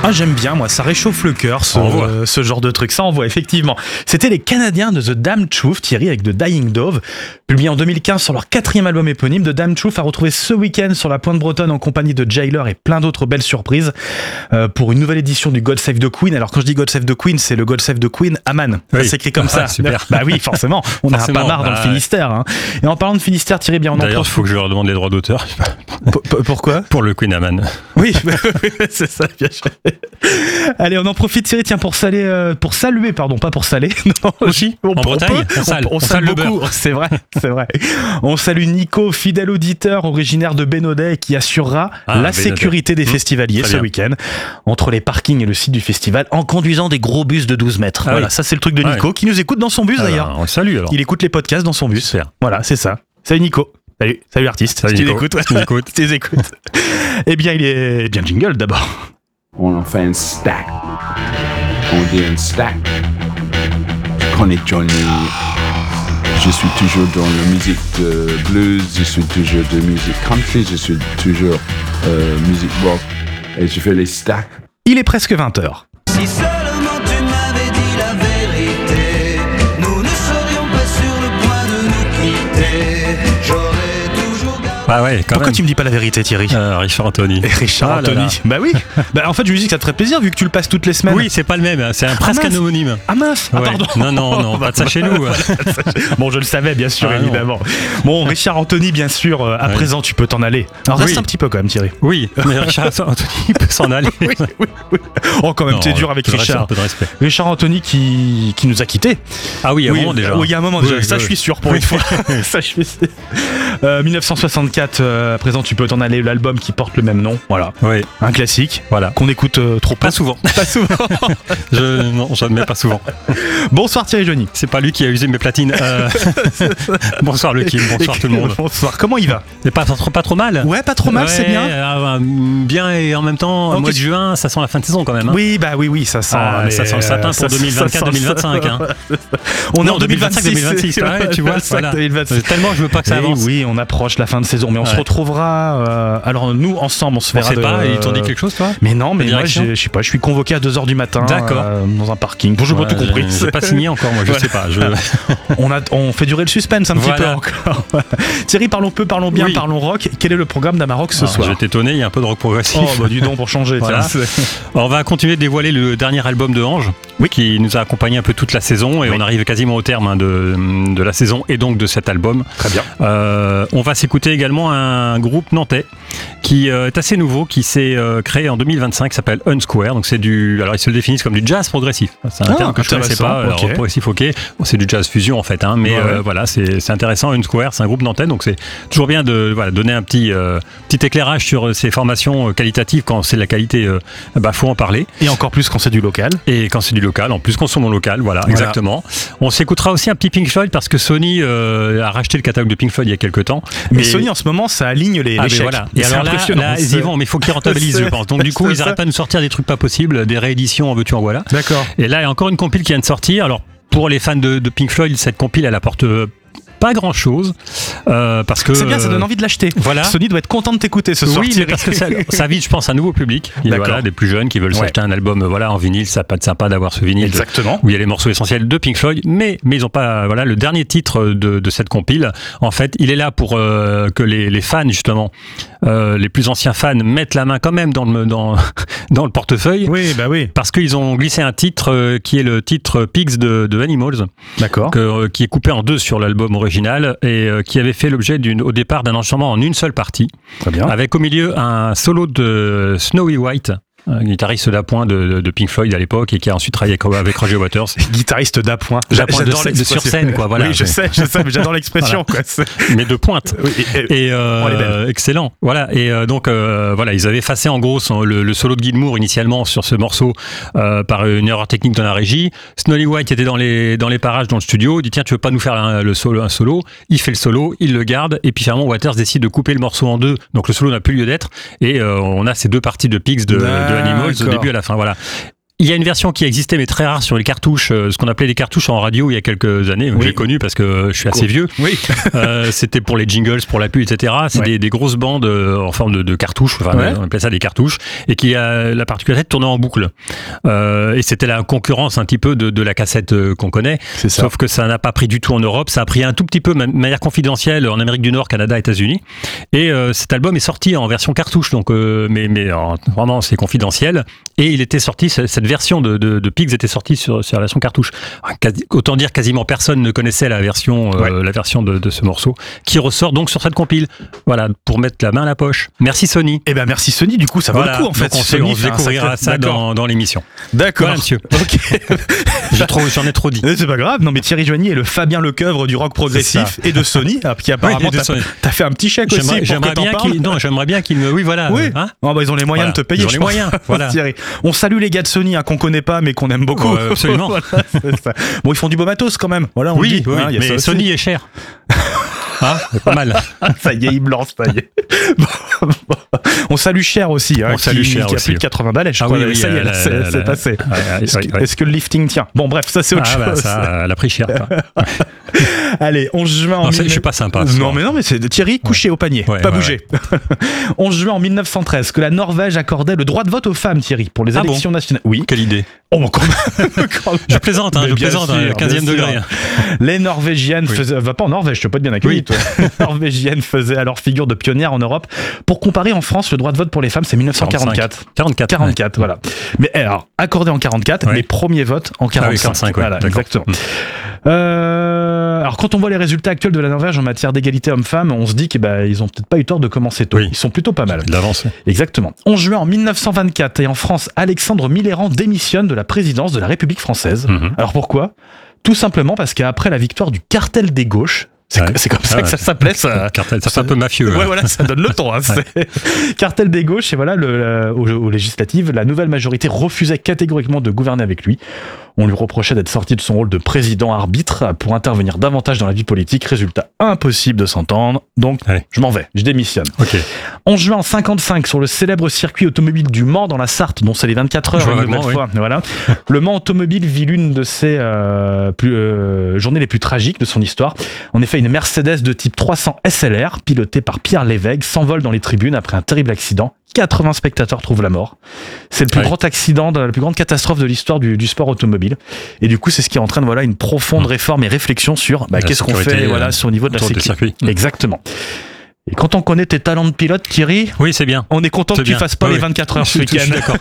Ah, j'aime bien, moi, ça réchauffe le cœur, ce genre de truc. Ça envoie, effectivement. C'était les Canadiens de The Damned Truth, Thierry, avec The Dying Dove. Publié en 2015 sur leur 4e album éponyme, The Damned Truth a retrouvé ce week-end sur la Pointe Bretonne en compagnie de Jailer et plein d'autres belles surprises pour une nouvelle édition du God Save the Queen. Alors, quand je dis God Save the Queen, c'est le God Save the Queen Aman. Oui. Ça s'écrit comme ça. Super. Bah oui, forcément. On n'a pas marre dans le Finistère. Hein. Et en parlant de Finistère, Thierry, bien, on D'ailleurs, il faut que je leur demande les droits d'auteur. Pourquoi ? Pour le Queen Aman. Oui, c'est ça, bien sûr. Allez, on en profite, Thierry, tiens, pour saluer, pardon, pas pour saler. Non, aussi, en Bretagne, on salue beaucoup, c'est vrai. On salue Nico, fidèle auditeur, originaire de Bénodet, qui assurera la sécurité des festivaliers ce week-end, entre les parkings et le site du festival, en conduisant des gros bus de 12 mètres. Voilà, ça c'est le truc de Nico, qui nous écoute dans son bus d'ailleurs. On le salue alors. Il écoute les podcasts dans son bus. Super. Voilà, c'est ça. Salut Nico. Salut artiste. Salut si tu l'écoutes. tu les écoutes. Eh bien, il est bien jingle d'abord. On en fait un stack. On dit un stack. Je connais Johnny. Je suis toujours dans la musique de blues, je suis toujours de musique country, je suis toujours musique rock. Et je fais les stacks. Il est presque 20h. Si seulement tu m'avais dit la vérité, nous ne serions pas sur le point de nous quitter. J'aurais toujours gardé... Ah ouais, quand Pourquoi même. tu me dis pas la vérité, Thierry ? Richard Anthony. Richard Anthony. Bah oui. Bah en fait, je me dis que ça te ferait plaisir vu que tu le passes toutes les semaines. Oui, c'est pas le même, c'est presque mince. un homonyme. Ah mince. Ah Ouais. pardon. Non, pas de ça chez nous. Bon, je le savais, bien sûr, Ah, évidemment. Bon, Richard Anthony, bien sûr, à présent, tu peux t'en aller. Alors, reste un petit peu quand même, Thierry. Oui, mais Richard Anthony peut s'en aller. Oui. Oh, quand même, t'es dur avec Richard. Un peu de respect. Richard Anthony qui nous a quittés. Ah oui, il y a un moment déjà. Oui, il y a un moment déjà. Oui, Ça, oui. je suis sûr pour une fois. Ça, je suis sûr. 1964, à présent, tu peux t'en aller, l'album qui porte le même nom. Voilà. Oui, Un classique. voilà. Qu'on écoute trop peu. Pas souvent. Pas souvent. Non, j'admets pas souvent. Bonsoir Thierry Johnny. C'est pas lui qui a usé mes platines. Bonsoir le Kim, bonsoir tout le monde. Bonsoir. Comment il va ? Mais pas trop mal. Ouais, pas trop mal, c'est bien. Bien et en même temps, Ok. mois de juin, ça sent la fin de saison quand même. Hein. Oui, bah oui, ça sent. Ça sent le sapin pour 2024-2025. Hein. On est en 2026. 2026, ouais, tu vois. Voilà. 2026. Tellement je veux pas que ça avance. Oui, on approche la fin de saison, mais on se Ouais. retrouvera. Alors nous, ensemble, on se On verra. sait pas, ils t'ont dit quelque chose toi ? Mais non, mais moi, direction je sais pas, je suis convoqué à 2h du matin. D'accord. Dans un parking. Bon, j'ai pas tout compris. J'ai pas signé encore, moi, je sais pas. On fait durer le suspense un petit peu Voilà. encore. Thierry, parlons peu, parlons bien, Oui. parlons rock. Quel est le programme d'Amarok ce soir ? Je vais t'étonner, il y a un peu de rock progressif. Oh, bah dis donc pour changer. Voilà. Tiens. On va continuer de dévoiler le dernier album de Ange, qui nous a accompagné un peu toute la saison, et on arrive quasiment au terme de la saison et donc de cet album. Très bien. On va s'écouter également un groupe nantais qui est assez nouveau, qui s'est créé en 2025, qui s'appelle Unsquare. Donc alors ils se le définissent comme du jazz progressif. C'est un terme que je connaissais pas. Alors, ok. progressif, ok. Bon, c'est du jazz fusion en fait, hein, mais voilà, c'est intéressant. Unsquare, c'est un groupe nantais, donc c'est toujours bien de donner un petit éclairage sur ces formations qualitatives quand c'est de la qualité. Faut en parler. Et encore plus quand c'est du local. Et quand c'est du local, en plus consommons local, voilà, exactement. On s'écoutera aussi un petit Pink Floyd parce que Sony a racheté le catalogue de Pink Floyd il y a quelques temps. Mais Sony en ce moment, ça aligne les chèques. Voilà. Et Et c'est alors impressionnant. là, ils y vont, mais il faut qu'ils rentabilisent, je pense. Donc du coup, c'est ils ça. n'arrêtent pas de nous sortir des trucs pas possibles, des rééditions en veux-tu en voilà. D'accord. Et là, il y a encore une compile qui vient de sortir. Alors pour les fans de Pink Floyd, cette compile, elle apporte pas grand chose parce que C'est bien, ça donne envie de l'acheter. Voilà. Sony doit être content de t'écouter ce soir. Oui, mais parce que ça vise, je pense, un nouveau public. Voilà, des plus jeunes qui veulent s'acheter un album en vinyle. Ça peut être sympa d'avoir ce vinyle Exactement. où il y a les morceaux essentiels de Pink Floyd. Mais ils n'ont pas. Voilà, le dernier titre de cette compile, en fait, il est là pour que les fans, justement, les plus anciens fans, mettent la main quand même dans le portefeuille. Oui, bah oui. Parce qu'ils ont glissé un titre qui est le titre Pigs de Animals. D'accord. Qui est coupé en deux sur l'album original et qui avait fait l'objet au départ d'un enregistrement en une seule partie. Très bien. Avec au milieu un solo de Snowy White, un guitariste d'appoint de Pink Floyd à l'époque et qui a ensuite travaillé avec Roger Waters. Guitariste d'appoint. J'adore de sur scène, quoi. Voilà. Oui, je sais, mais j'adore l'expression, Voilà. quoi. Mais de pointe. Oui, Et elle est belle. excellent. Voilà. Et donc voilà, ils avaient effacé en gros le solo de Gilmour initialement sur ce morceau par une erreur technique dans la régie. Snowy White était dans les parages dans le studio. Il dit tiens, tu veux pas nous faire un solo. Il fait le solo, il le garde et puis finalement Waters décide de couper le morceau en deux. Donc le solo n'a plus lieu d'être et on a ces deux parties de Pigs de Animals au début à la fin. Voilà. Il y a une version qui existait mais très rare sur les cartouches, ce qu'on appelait les cartouches en radio il y a quelques années. Oui. J'ai connu parce que je suis assez vieux. Oui. C'était pour les jingles, pour la pub, etc. C'est des grosses bandes en forme de cartouches, enfin, on appelle ça des cartouches, et qui a la particularité de tourner en boucle. Et c'était la concurrence un petit peu de la cassette qu'on connaît. C'est ça. Sauf que ça n'a pas pris du tout en Europe. Ça a pris un tout petit peu de manière confidentielle en Amérique du Nord, Canada, États-Unis. Et cet album est sorti en version cartouche, donc mais vraiment c'est confidentiel. Et il était sorti, cette version de Pigs était sortie sur la version cartouche. Autant dire quasiment personne ne connaissait la version de ce morceau, qui ressort donc sur cette compile. Voilà, pour mettre la main à la poche. Merci Sony. Eh ben merci Sony, du coup ça vaut le coup en fait. Donc on se découvrira ça dans l'émission. D'accord. Voilà, monsieur. Ok. J'en ai trop dit. C'est pas grave. Non mais Thierry Joigny est le Fabien Lecoeuvre du rock progressif et de Sony, qui apparemment t'as fait un petit chèque aussi. J'aimerais bien qu'il me. Oui, voilà. Oui. Hein, ils ont les moyens de te payer. Ils ont les moyens. Voilà. Thierry. On salue les gars de Sony qu'on connaît pas mais qu'on aime beaucoup. Absolument. Voilà, c'est ça. Bon, ils font du beau matos quand même. Voilà, on dit. Oui, mais Sony est cher. C'est pas mal. Ça y est, il blanche, ça y est. On salue Cher aussi, on salue Cher qui a plus de 80 balais, je crois. Ça y est, c'est passé. Est-ce que le lifting tient? Bon, bref, ça c'est autre chose. Ça, elle a pris cher. Allez, 11 juin en... je suis pas sympa. Non, mais c'est Thierry couché au panier, pas bouger. 11 juin en 1913, que la Norvège accordait le droit de vote aux femmes, Thierry, pour les élections nationales. Oui. Quelle idée. Oh, quand même. Je plaisante, 15e degré. Les Norvégiennes faisaient... Va pas en Norvège, tu peux pas être bien accueilli, toi. Les Norvégiennes faisaient alors figure de pionnières en Europe. Pour comparer, en France, le droit de vote pour les femmes, c'est 1944. 44, voilà. Mais alors, accordé en 44, les premiers votes en 45. Voilà, exactement. Alors, quand on voit les résultats actuels de la Norvège en matière d'égalité homme-femme, on se dit qu'ils ont peut-être pas eu tort de commencer tôt. Ils sont plutôt pas mal. De l'avance. Exactement. 11 juin en 1924, et en France, Alexandre Mitterrand démissionne de la présidence de la République française. Alors pourquoi ? Tout simplement parce qu'après la victoire du cartel des gauches, c'est comme ça que ça s'appelait. Ça fait un peu mafieux. Ouais, voilà, ça donne le ton. Cartel des gauches, et voilà, aux législatives, la nouvelle majorité refusait catégoriquement de gouverner avec lui. On lui reprochait d'être sorti de son rôle de président-arbitre pour intervenir davantage dans la vie politique. Résultat, impossible de s'entendre. Donc, je m'en vais, je démissionne. 11 juin 55, sur le célèbre circuit automobile du Mans dans la Sarthe, dont c'est les 24 heures. Voilà. Le Mans automobile vit l'une de ses journées les plus tragiques de son histoire. En effet, une Mercedes de type 300 SLR, pilotée par Pierre Lévesque, s'envole dans les tribunes après un terrible accident. 80 spectateurs trouvent la mort. C'est le plus grand accident, la plus grande catastrophe de l'histoire du sport automobile. Et du coup, c'est ce qui entraîne une profonde réforme et réflexion sur qu'est-ce qu'on fait sur le niveau de la sécurité. Exactement. Et quand on connaît tes talents de pilote, Thierry, oui, c'est bien. On est content que tu fasses pas les 24 heures ce week-end. D'accord.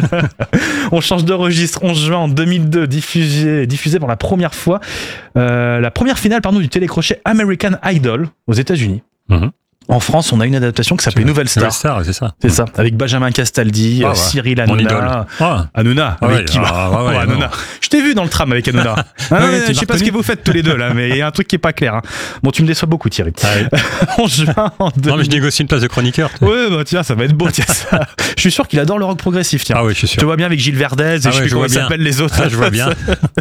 On change de registre. 11 juin en 2002, diffusé pour la première fois la première finale du télécrochet American Idol aux États-Unis. En France, on a une adaptation qui s'appelait Nouvelle Star. Nouvelle Star, c'est ça. C'est ça. Avec Benjamin Castaldi, Cyril Hanouna. Hanouna. Hanouna. Je t'ai vu dans le tram avec Hanouna. Je sais pas ce que vous faites tous les deux là, mais il y a un truc qui est pas clair. Bon, tu me déçois beaucoup, Thierry. 11 juin en 2000. Non, mais je négocie une place de chroniqueur. Ouais, tiens, ça va être beau. Je suis sûr qu'il adore le rock progressif. Tiens. Ah oui, je suis sûr. Tu vois bien avec Gilles Verdez et je sais plus comment ils s'appellent les autres. Je vois bien.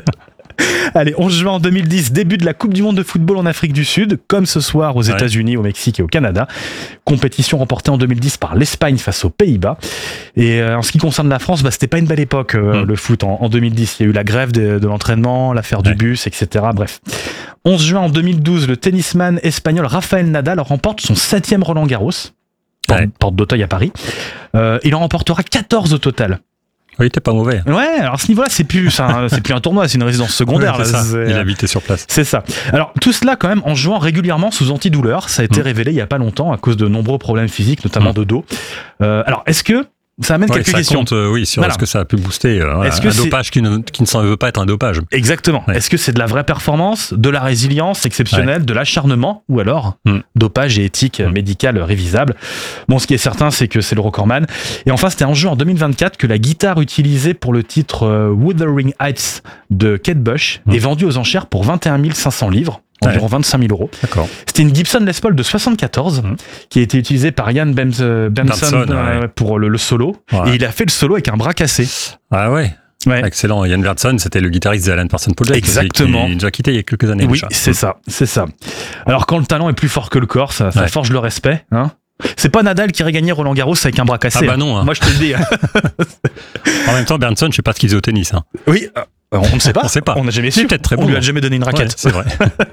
Allez, 11 juin en 2010, début de la Coupe du Monde de football en Afrique du Sud, comme ce soir aux États-Unis, au Mexique et au Canada. Compétition remportée en 2010 par l'Espagne face aux Pays-Bas. Et en ce qui concerne la France, c'était pas une belle époque, le foot. En 2010, il y a eu la grève de l'entraînement, l'affaire du bus, etc. Bref. 11 juin en 2012, le tennisman espagnol Rafael Nadal remporte son 7e Roland-Garros, porte d'Auteuil à Paris. Il en remportera 14 au total. Oui, t'es pas mauvais. Ouais, alors à ce niveau-là, c'est plus un tournoi, c'est une résidence secondaire. Ouais, il habitait sur place. C'est ça. Alors, tout cela, quand même, en jouant régulièrement sous antidouleur, ça a été révélé il y a pas longtemps à cause de nombreux problèmes physiques, notamment de dos. Alors, est-ce que ça amène quelques questions. Compte, sur est-ce que ça a pu booster un dopage qui ne s'en veut pas être un dopage. Exactement. Ouais. Est-ce que c'est de la vraie performance, de la résilience exceptionnelle, de l'acharnement, ou alors dopage et éthique médicale révisable? Bon, ce qui est certain, c'est que c'est le recordman. Et enfin, c'était en juin en 2024 que la guitare utilisée pour le titre Wuthering Heights de Kate Bush est vendue aux enchères pour 21 500 livres. Environ 25 000 euros. D'accord. C'était une Gibson Les Paul de 74 qui a été utilisée par Ian Benson pour le solo. Ouais. Et il a fait le solo avec un bras cassé. Ah ouais. Excellent. Ian Benson, c'était le guitariste d'Alan Parsons Project. Exactement. Il a déjà quitté il y a quelques années. Oui, c'est ça. Alors quand le talent est plus fort que le corps, ça forge le respect. Hein. C'est pas Nadal qui aurait gagné Roland Garros avec un bras cassé. Ah bah non. Moi, je te le dis. En même temps, Berndson, je sais pas ce qu'il faisait au tennis. Hein. Oui. On ne sait pas. On sait pas. On n'a jamais C'est su. peut-être très bon. On lui a jamais donné une raquette. Ouais, c'est vrai.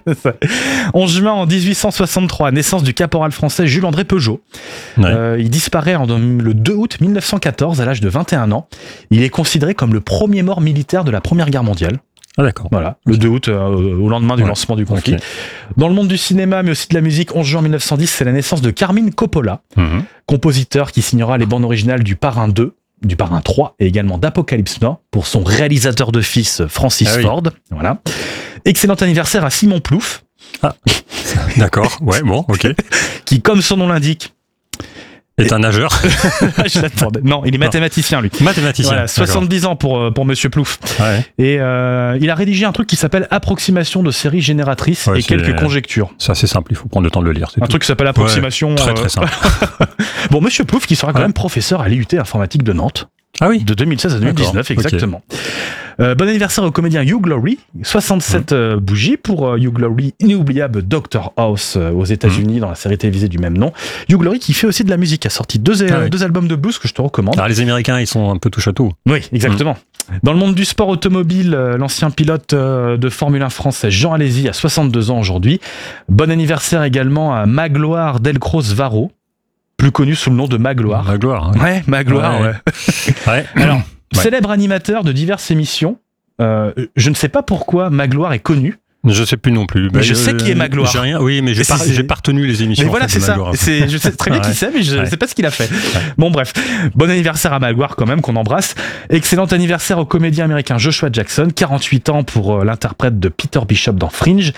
11 juin en 1863, naissance du caporal français Jules-André Peugeot. Ouais. Il disparaît le 2 août 1914 à l'âge de 21 ans. Il est considéré comme le premier mort militaire de la Première Guerre mondiale. Ah d'accord. Voilà, le 2 août, au lendemain du lancement du conflit. Okay. Dans le monde du cinéma, mais aussi de la musique, 11 juin 1910, c'est la naissance de Carmine Coppola, compositeur qui signera les bandes originales du Parrain 2, du Parrain 3 et également d'Apocalypse Now pour son réalisateur de fils Francis Ford. Voilà. Excellent anniversaire à Simon Plouffe. Ah, d'accord, ouais, bon, ok. Qui, comme son nom l'indique, est un nageur. Je l'attendais. Non, il est mathématicien, lui. Mathématicien. Voilà, 70 ans pour Monsieur Plouffe. Ouais. Et il a rédigé un truc qui s'appelle Approximation de séries génératrices et quelques conjectures. C'est assez simple, il faut prendre le temps de le lire. Un truc qui s'appelle Approximation. Ouais, très très simple. Bon, Monsieur Plouffe qui sera quand même professeur à l'IUT informatique de Nantes. Ah oui. De 2016 à 2019, exactement. Okay. Bon anniversaire au comédien Hugh Laurie, 67 bougies pour Hugh Laurie, inoubliable Dr House aux États-Unis dans la série télévisée du même nom. Hugh Laurie qui fait aussi de la musique, a sorti deux albums de blues que je te recommande. Alors, les Américains, ils sont un peu touche à tout. Oui, exactement. Dans le monde du sport automobile, l'ancien pilote de Formule 1 français Jean Alesi a 62 ans aujourd'hui. Bon anniversaire également à Magloire Delcros Varro, plus connu sous le nom de Magloire. Magloire. Hein. Ouais, Magloire, ouais. Alors, célèbre animateur de diverses émissions. Je ne sais pas pourquoi Magloire est connu. Je sais plus non plus. Mais je sais qui est Magloire. J'ai rien. Oui, mais j'ai pas retenu les émissions. Mais voilà, c'est ça. Je sais très bien qui c'est, mais je ne sais pas ce qu'il a fait. Ouais. Bon, bref. Bon anniversaire à Magloire quand même, qu'on embrasse. Excellent anniversaire au comédien américain Joshua Jackson, 48 ans pour l'interprète de Peter Bishop dans Fringe.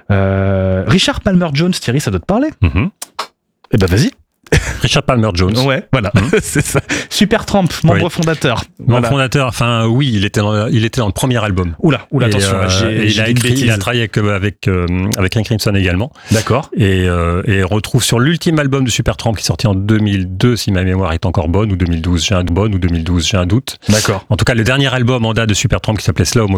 Richard Palmer Jones, Thierry, ça doit te parler. Eh ben, vas-y. Richard Palmer Jones. Ouais, voilà, c'est ça. Supertramp, membre fondateur. Membre fondateur, enfin oui, il était dans le premier album. Oula, attention, il a travaillé avec King Crimson également. D'accord. Et retrouve sur l'ultime album de Supertramp qui est sorti en 2002, si ma mémoire est encore bonne, ou 2012, j'ai un doute. D'accord. En tout cas, le dernier album en date de Supertramp qui s'appelait Slow